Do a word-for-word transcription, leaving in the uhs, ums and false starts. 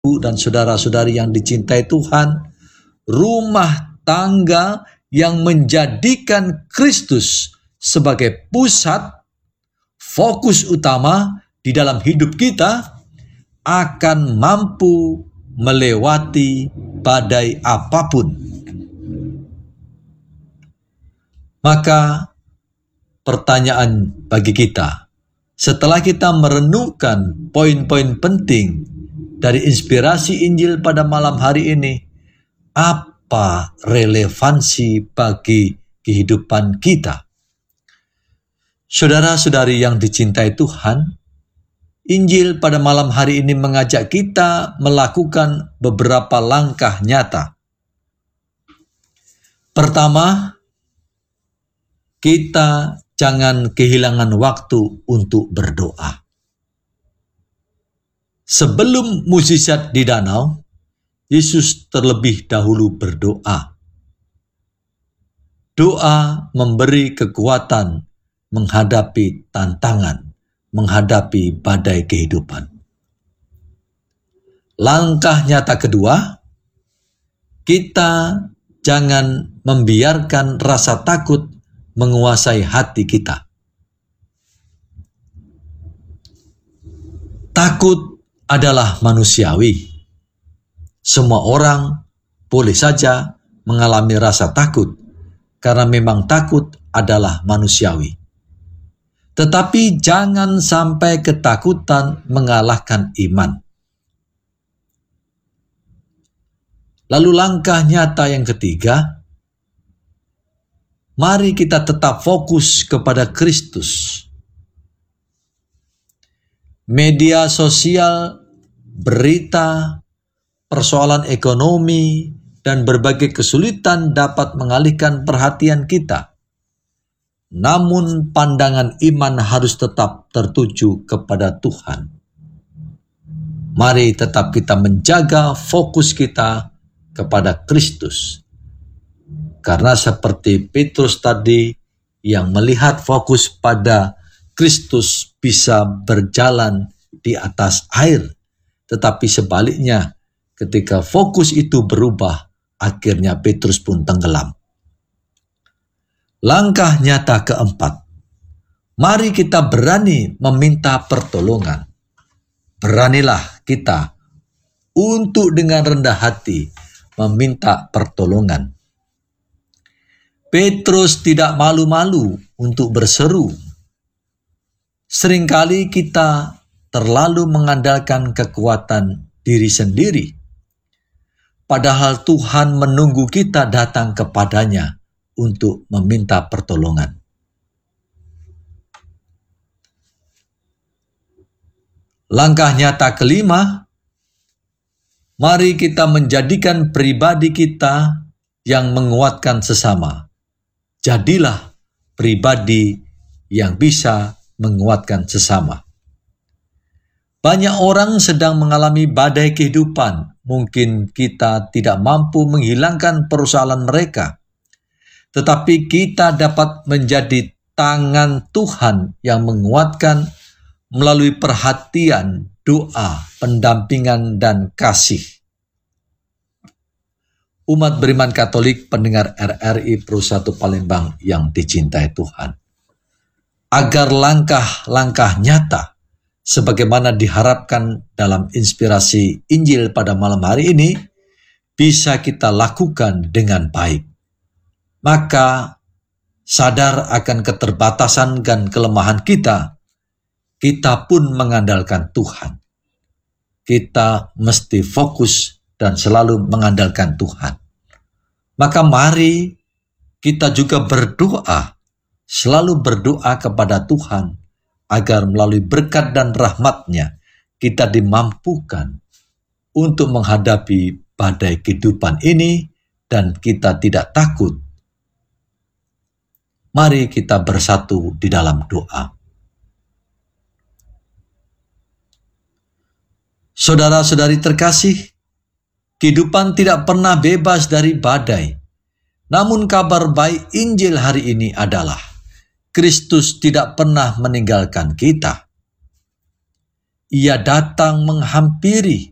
dan saudara-saudari yang dicintai Tuhan, rumah tangga yang menjadikan Kristus sebagai pusat, fokus utama di dalam hidup kita, akan mampu melewati badai apapun. Maka pertanyaan bagi kita, setelah kita merenungkan poin-poin penting dari inspirasi Injil pada malam hari ini, apa relevansi bagi kehidupan kita? Saudara-saudari yang dicintai Tuhan, Injil pada malam hari ini mengajak kita melakukan beberapa langkah nyata. Pertama, kita jangan kehilangan waktu untuk berdoa. Sebelum mukjizat di danau, Yesus terlebih dahulu berdoa. Doa memberi kekuatan menghadapi tantangan, menghadapi badai kehidupan. Langkah nyata kedua, kita jangan membiarkan rasa takut menguasai hati kita. Takut adalah manusiawi. Semua orang boleh saja mengalami rasa takut, karena memang takut adalah manusiawi. Tetapi jangan sampai ketakutan mengalahkan iman. Lalu langkah nyata yang ketiga, mari kita tetap fokus kepada Kristus. Media sosial, berita, persoalan ekonomi, dan berbagai kesulitan dapat mengalihkan perhatian kita. Namun pandangan iman harus tetap tertuju kepada Tuhan. Mari tetap kita menjaga fokus kita kepada Kristus. Karena seperti Petrus tadi yang melihat fokus pada Kristus bisa berjalan di atas air. Tetapi sebaliknya ketika fokus itu berubah, akhirnya Petrus pun tenggelam. Langkah nyata keempat, mari kita berani meminta pertolongan. Beranilah kita untuk dengan rendah hati meminta pertolongan. Petrus tidak malu-malu untuk berseru. Seringkali kita terlalu mengandalkan kekuatan diri sendiri. Padahal Tuhan menunggu kita datang kepadanya untuk meminta pertolongan. Langkah nyata kelima, mari kita menjadikan pribadi kita yang menguatkan sesama. Jadilah pribadi yang bisa menguatkan sesama. Banyak orang sedang mengalami badai kehidupan. Mungkin kita tidak mampu menghilangkan persoalan mereka. Tetapi kita dapat menjadi tangan Tuhan yang menguatkan melalui perhatian, doa, pendampingan, dan kasih. Umat beriman Katolik pendengar R R I Pro satu Palembang yang dicintai Tuhan. Agar langkah-langkah nyata sebagaimana diharapkan dalam inspirasi Injil pada malam hari ini bisa kita lakukan dengan baik. Maka sadar akan keterbatasan dan kelemahan kita, kita pun mengandalkan Tuhan. Kita mesti fokus dan selalu mengandalkan Tuhan. Maka mari kita juga berdoa, selalu berdoa kepada Tuhan, agar melalui berkat dan rahmat-Nya kita dimampukan untuk menghadapi badai kehidupan ini dan kita tidak takut. Mari kita bersatu di dalam doa. Saudara-saudari terkasih, kehidupan tidak pernah bebas dari badai. Namun kabar baik Injil hari ini adalah Kristus tidak pernah meninggalkan kita. Ia datang menghampiri,